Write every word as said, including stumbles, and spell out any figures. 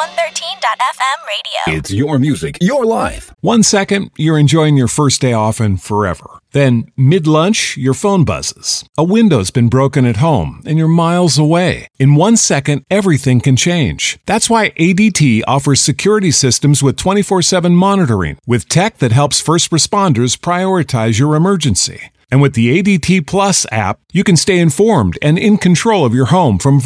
one thirteen dot f m radio. It's your music, your life. One second, you're enjoying your first day off and forever. Then, mid-lunch, your phone buzzes. A window's been broken at home, and you're miles away. In one second, everything can change. That's why A D T offers security systems with twenty-four seven monitoring, with tech that helps first responders prioritize your emergency. And with the A D T Plus app, you can stay informed and in control of your home from